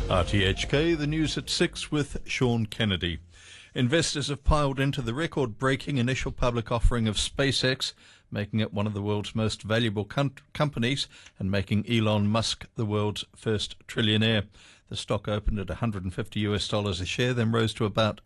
RTHK, the news at 6 with Sean Kennedy. Investors have piled into the record-breaking initial public offering of SpaceX, making it one of the world's most valuable companies and making Elon Musk the world's first trillionaire. The stock opened at $150 a share, then rose to about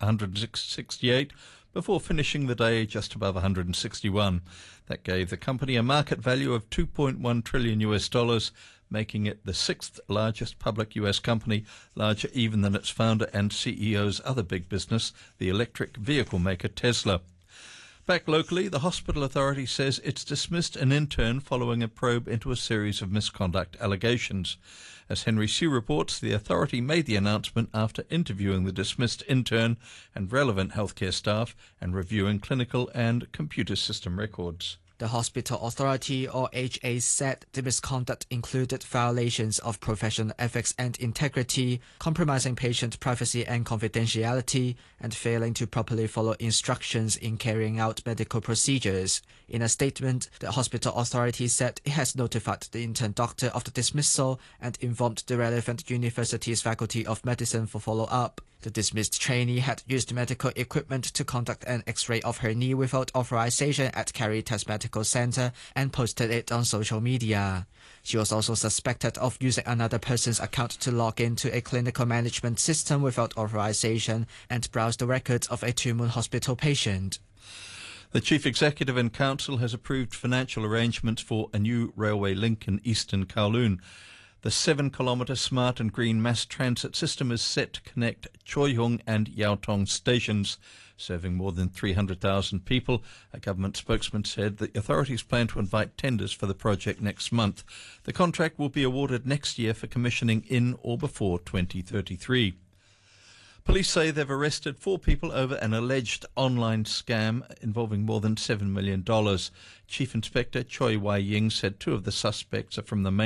168 before finishing the day just above 161. That gave the company a market value of $2.1 trillion, making it the sixth largest public US company, larger even than its founder and CEO's other big business, the electric vehicle maker Tesla. Back locally, the hospital authority says it's dismissed an intern following a probe into a series of misconduct allegations. As Henry Sue reports, the authority made the announcement after interviewing the dismissed intern and relevant healthcare staff and reviewing clinical and computer system records. The Hospital Authority, or HA, said the misconduct included violations of professional ethics and integrity, compromising patient privacy and confidentiality, and failing to properly follow instructions in carrying out medical procedures. In a statement, the Hospital Authority said it has notified the intern doctor of the dismissal and informed the relevant university's Faculty of Medicine for follow-up. The dismissed trainee had used medical equipment to conduct an X-ray of her knee without authorization at Caritas Medical Center and posted it on social media. She was also suspected of using another person's account to log into a clinical management system without authorization and browse the records of a Two Moon Hospital patient. The Chief Executive and Council has approved financial arrangements for a new railway link in eastern Kowloon. The 7-kilometre smart and green mass transit system is set to connect Choi Hung and Yau Tong stations, serving more than 300,000 people. A government spokesman said the authorities plan to invite tenders for the project next month. The contract will be awarded next year for commissioning in or before 2033. Police say they've arrested 4 people over an alleged online scam involving more than $7 million. Chief Inspector Choi Wai Ying said 2 of the suspects are from the main